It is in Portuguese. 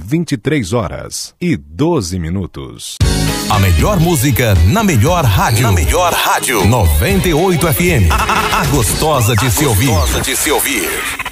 23h12. A melhor música na melhor rádio. Na melhor rádio. 98 FM. A gostosa de se ouvir.